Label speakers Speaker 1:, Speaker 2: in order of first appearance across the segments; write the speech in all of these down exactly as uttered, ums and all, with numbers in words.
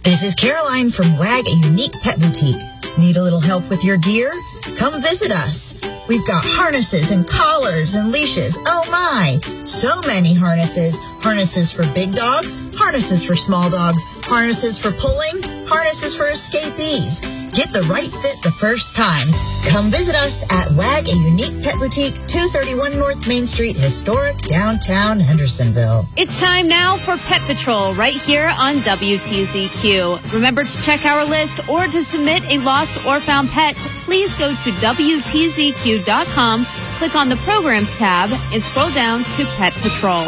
Speaker 1: This is Caroline from WAG, a unique pet boutique. Need a little help with your gear? Come visit us. We've got harnesses and collars and leashes. Oh my! So many harnesses. Harnesses for big dogs, harnesses for small dogs, harnesses for pulling, harnesses for escapees. Get the right fit the first time. Come visit us at WAG, a unique pet boutique, two thirty-one North Main Street, historic downtown Hendersonville.
Speaker 2: It's time now for Pet Patrol right here on W T Z Q. Remember to check our list or to submit a lost or found pet. Please go to W T Z Q dot com, click on the Programs tab, and scroll down to Pet Patrol.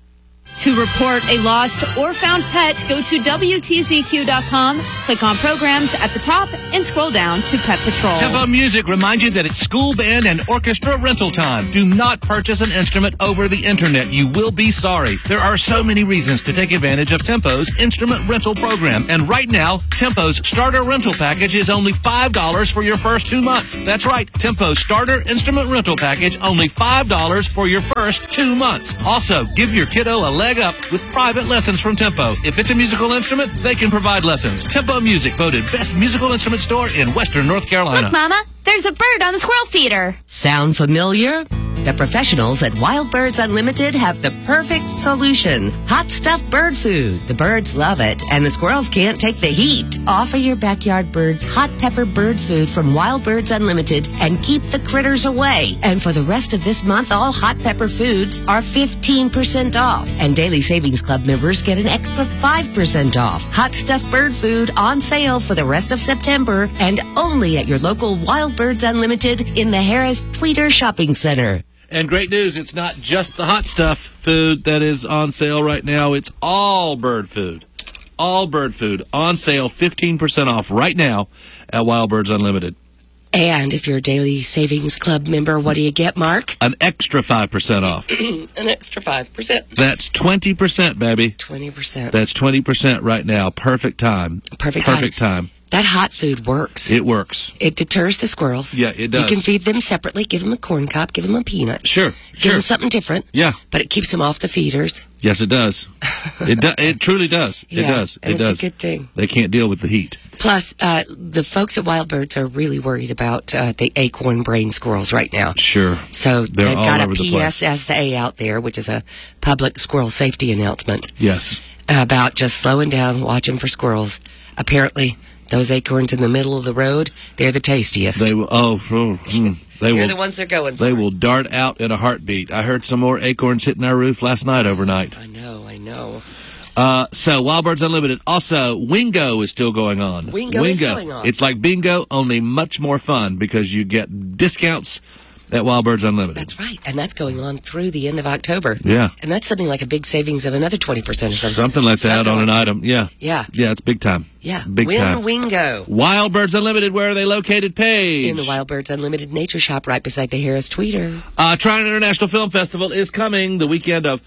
Speaker 2: To report a lost or found pet, go to W T Z Q dot com, click on Programs at the top, and scroll down to Pet Patrol.
Speaker 3: Tempo Music reminds you that it's school band and orchestra rental time. Do not purchase an instrument over the internet. You will be sorry. There are so many reasons to take advantage of Tempo's instrument rental program. And right now, Tempo's starter rental package is only five dollars for your first two months. That's right. Tempo's starter instrument rental package, only five dollars for your first two months. Also, give your kiddo a leg up with private lessons from Tempo. If it's a musical instrument, they can provide lessons. Tempo Music voted best musical instrument store in Western North Carolina.
Speaker 2: Look, Mama, there's a bird on the squirrel feeder.
Speaker 4: Sound familiar? The professionals at Wild Birds Unlimited have the perfect solution. Hot stuffed bird food. The birds love it, and the squirrels can't take the heat. Offer your backyard birds hot pepper bird food from Wild Birds Unlimited and keep the critters away. And for the rest of this month, all hot pepper foods are fifteen percent off. And Daily Savings Club members get an extra five percent off. Hot stuffed bird food on sale for the rest of September and only at your local Wild Birds Unlimited in the Harris Tweeter Shopping Center.
Speaker 3: And great news, it's not just the hot stuff food that is on sale right now. It's all bird food. All bird food on sale, fifteen percent off right now at Wild Birds Unlimited.
Speaker 4: And if you're a Daily Savings Club member, what do you get, Mark?
Speaker 3: An extra five percent off.
Speaker 4: An extra five percent.
Speaker 3: That's twenty percent, baby.
Speaker 4: twenty percent.
Speaker 3: That's twenty percent right now. Perfect time.
Speaker 4: Perfect,
Speaker 3: Perfect time.
Speaker 4: time. That hot food works.
Speaker 3: It works.
Speaker 4: It deters the squirrels.
Speaker 3: Yeah, it does.
Speaker 4: You can feed them separately. Give them a corn cob. Give them a peanut.
Speaker 3: Sure,
Speaker 4: Give
Speaker 3: sure.
Speaker 4: them something different.
Speaker 3: Yeah.
Speaker 4: But it keeps them off the feeders.
Speaker 3: Yes, it does. It do, It truly does. It
Speaker 4: Yeah,
Speaker 3: does.
Speaker 4: and
Speaker 3: It
Speaker 4: it's
Speaker 3: does.
Speaker 4: a good thing.
Speaker 3: They can't deal with the heat.
Speaker 4: Plus, uh, the folks at Wild Birds are really worried about uh, the acorn brain squirrels right now.
Speaker 3: Sure.
Speaker 4: So
Speaker 3: They're
Speaker 4: they've
Speaker 3: all
Speaker 4: got a
Speaker 3: over the
Speaker 4: P
Speaker 3: place.
Speaker 4: S S A out there, which is a public squirrel safety announcement
Speaker 3: Yes.
Speaker 4: about just slowing down, watching for squirrels. Apparently, those acorns in the middle of the road, they're the tastiest.
Speaker 3: They will. Oh, oh mm, they
Speaker 4: They're
Speaker 3: will.
Speaker 4: the ones they're going for.
Speaker 3: They will dart out in a heartbeat. I heard some more acorns hitting our roof last night overnight.
Speaker 4: I know, I know.
Speaker 3: Uh, so, Wild Birds Unlimited. Also, Wingo is still going on.
Speaker 4: Wingo is going on.
Speaker 3: It's like bingo, only much more fun because you get discounts at Wild Birds Unlimited.
Speaker 4: That's right. And that's going on through the end of October.
Speaker 3: Yeah.
Speaker 4: And that's something like a big savings of another twenty percent or something.
Speaker 3: Something like that
Speaker 4: Something
Speaker 3: on an
Speaker 4: like
Speaker 3: item. Yeah.
Speaker 4: Yeah.
Speaker 3: Yeah, it's big time.
Speaker 4: Yeah.
Speaker 3: Big
Speaker 4: Win
Speaker 3: time.
Speaker 4: Wingo.
Speaker 3: Wild Birds Unlimited, where are they located, Paige?
Speaker 4: In the Wild Birds Unlimited Nature Shop right beside the Harris Tweeter.
Speaker 3: Uh, Tryon International Film Festival is coming the weekend of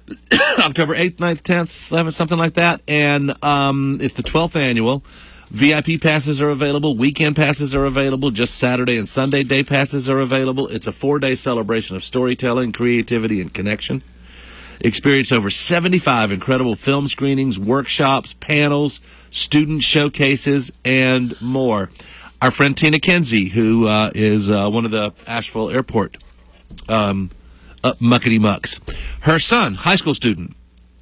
Speaker 3: October eighth, ninth, tenth, eleventh, something like that. And um, it's the twelfth annual. V I P passes are available. Weekend passes are available. Just Saturday and Sunday day passes are available. It's a four-day celebration of storytelling, creativity, and connection. Experience over seventy-five incredible film screenings, workshops, panels, student showcases, and more. Our friend Tina Kenzie, who uh, is uh, one of the Asheville Airport um, uh, muckety mucks, her son, high school student,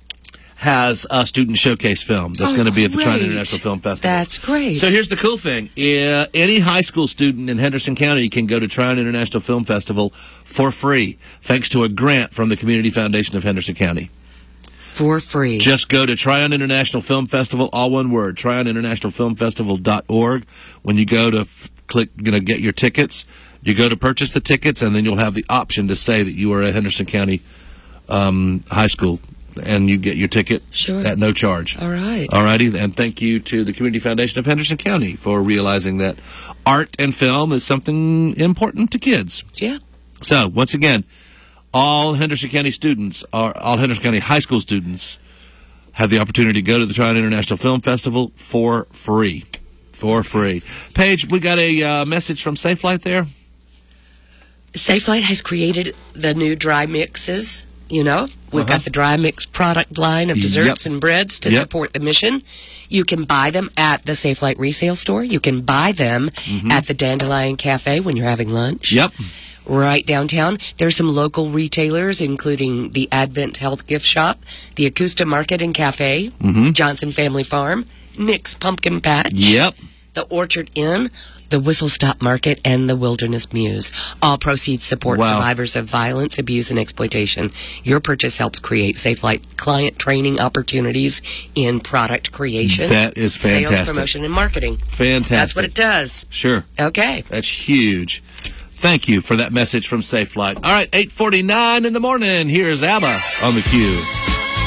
Speaker 3: has a student showcase film that's
Speaker 4: Oh,
Speaker 3: going to be at the Tryon
Speaker 4: great.
Speaker 3: International Film Festival.
Speaker 4: That's great.
Speaker 3: So here's the cool thing. Uh, any high school student in Henderson County can go to Tryon International Film Festival for free, thanks to a grant from the Community Foundation of Henderson County.
Speaker 4: For free.
Speaker 3: Just go to Tryon International Film Festival, all one word, tryon international film festival dot org. When you go to f- click, you know, get your tickets, you go to purchase the tickets, and then you'll have the option to say that you are a Henderson County um, high school, and you get your ticket
Speaker 4: Sure.
Speaker 3: at no charge.
Speaker 4: All right.
Speaker 3: All righty, and thank you to the Community Foundation of Henderson County for realizing that art and film is something important to kids.
Speaker 4: Yeah.
Speaker 3: So, once again, all Henderson County students, or all Henderson County high school students, have the opportunity to go to the Tryon International Film Festival for free. For free. Paige, we got a uh, message from Safelight there.
Speaker 4: Safelight has created the new dry mixes, you know, We've
Speaker 3: Uh-huh.
Speaker 4: got the dry mix product line of desserts
Speaker 3: Yep.
Speaker 4: and breads to
Speaker 3: Yep.
Speaker 4: support the mission. You can buy them at the Safe Flight resale store. You can buy them
Speaker 3: Mm-hmm.
Speaker 4: at the Dandelion Cafe when you're having lunch.
Speaker 3: Yep.
Speaker 4: Right downtown. There's some local retailers, including the Advent Health Gift Shop, the Akusta Market and Cafe,
Speaker 3: Mm-hmm.
Speaker 4: Johnson Family Farm, Nick's Pumpkin Patch,
Speaker 3: Yep.
Speaker 4: the Orchard Inn, the Whistle Stop Market, and the Wilderness Muse. All proceeds support
Speaker 3: Wow.
Speaker 4: survivors of violence, abuse, and exploitation. Your purchase helps create Safe Flight client training opportunities in product creation,
Speaker 3: That is
Speaker 4: sales,
Speaker 3: fantastic.
Speaker 4: promotion, and marketing.
Speaker 3: Fantastic.
Speaker 4: That's what it does.
Speaker 3: Sure.
Speaker 4: Okay.
Speaker 3: That's huge. Thank you for that message from Safe Flight. All right, eight forty-nine in the morning. Here's ABBA on the Q.